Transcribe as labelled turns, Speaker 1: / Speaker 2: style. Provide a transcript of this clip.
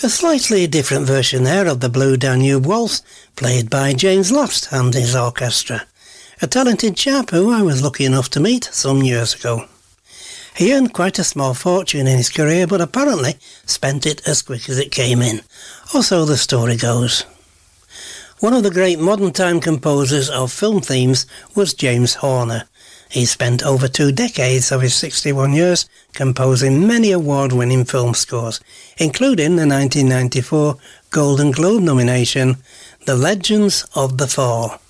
Speaker 1: A slightly different version there of the Blue Danube Waltz, played by James Last and his orchestra, a talented chap who I was lucky enough to meet some years ago. He earned quite a small fortune in his career, but apparently spent it as quick as it came in, or so the story goes. One of the great modern time composers of film themes was James Horner. He spent over 2 decades of his 61 years composing many award-winning film scores, including the 1994 Golden Globe nomination, The Legends of the Fall.